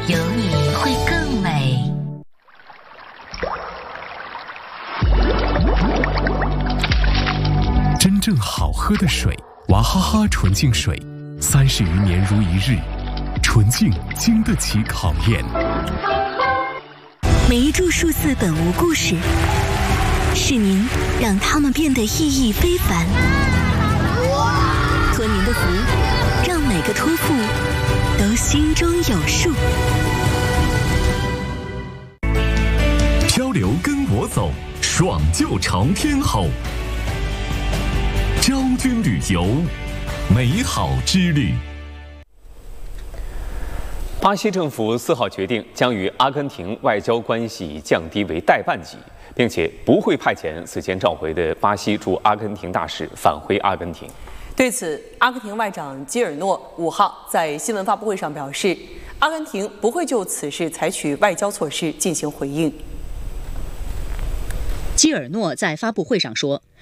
有你会更美。 真正好喝的水，娃哈哈纯净水，30余年如一日，纯净经得起考验。 每一株数字本无故事，是您让它们变得意义非凡。托您的福，让每个托付都心中有数。 漂流跟我走，爽就朝天吼。昭君旅游，美好之旅。 巴西政府4号决定将与阿根廷外交关系降低为代办级，并且不会派遣此前召回的巴西驻阿根廷大使返回阿根廷。 对此，阿根廷外长基尔诺5号在新闻发布会上表示，阿根廷不会就此事采取外交措施进行回应。 基尔诺在发布会上说，